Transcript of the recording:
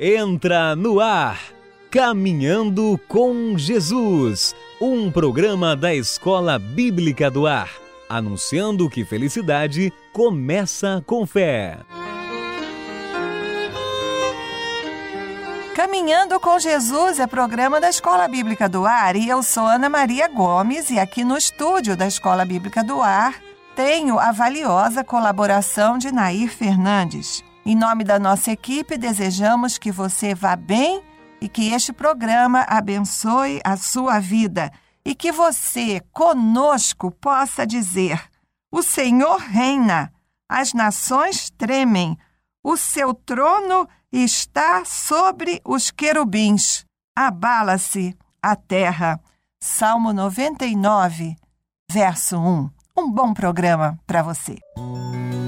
Entra no ar, Caminhando com Jesus, um programa da Escola Bíblica do Ar, anunciando que felicidade começa com fé. Caminhando com Jesus é programa da Escola Bíblica do Ar e eu sou Ana Maria Gomes e aqui no estúdio da Escola Bíblica do Ar tenho a valiosa colaboração de Nair Fernandes. Em nome da nossa equipe, desejamos que você vá bem e que este programa abençoe a sua vida e que você, conosco, possa dizer: o Senhor reina, as nações tremem, o seu trono está sobre os querubins, abala-se a terra. Salmo 99, verso 1. Um bom programa para você.